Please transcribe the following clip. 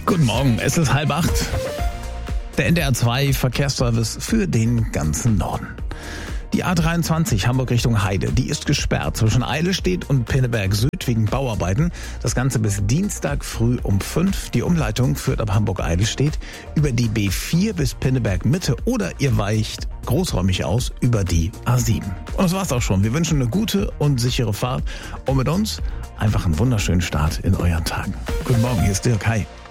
Guten Morgen, es ist 7:30. Der NDR 2 Verkehrsservice für den ganzen Norden. Die A23 Hamburg Richtung Heide, die ist gesperrt zwischen Eidelstedt und Pinneberg Süd wegen Bauarbeiten. Das Ganze bis Dienstag früh um 5. Die Umleitung führt ab Hamburg-Eidelstedt über die B4 bis Pinneberg Mitte oder ihr weicht großräumig aus über die A7. Und das war's auch schon. Wir wünschen eine gute und sichere Fahrt und mit uns einfach einen wunderschönen Start in euren Tagen. Guten Morgen, hier ist Dirk. Hi.